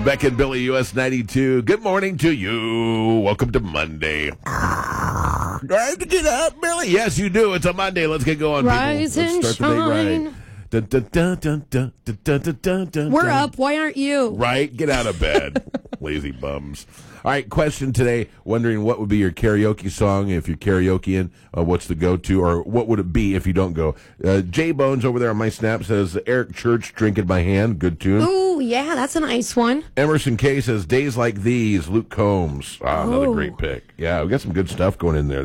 Beck and Billy, US 92. Good morning to you. Welcome to Monday. Do I have to get up, Billy? Yes, you do. It's a Monday. Let's get going, Rise people. and Let's start the day shine. right. Dun, dun, dun, dun, dun, dun, dun, dun, dun, dun, We're dun. up. Why aren't you? Right? Get out of bed. Lazy bums. All right, question today. Wondering what would be your karaoke song if you're karaokeing. What's the go-to, or what would it be if you don't go? J Bones over there on my Snap says Eric Church, Drink in My Hand. Good tune. Ooh, yeah, that's a nice one. Emerson K says Days Like These, Luke Combs. Another Oh. great pick. Yeah, we got some good stuff going in there.